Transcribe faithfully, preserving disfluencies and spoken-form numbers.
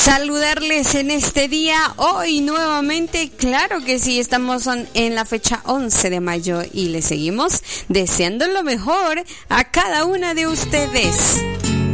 saludarles en este día, hoy nuevamente, claro que sí, estamos en la fecha once de mayo y les seguimos deseando lo mejor a cada una de ustedes.